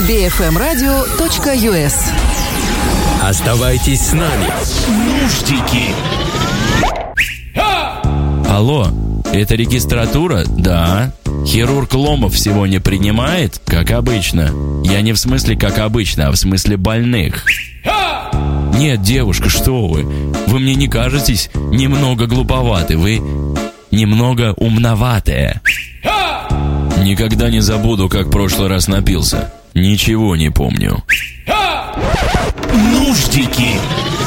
bfmradio.us. Оставайтесь с нами. Нуждики. Алло, это регистратура? Да. Хирург Ломов сегодня принимает? Как обычно. Я не в смысле как обычно, а в смысле больных. Нет, девушка, что вы? Вы мне не кажетесь немного глуповаты. Вы немного умноватая. Никогда не забуду, как в прошлый раз напился. Ничего не помню. Нуждики.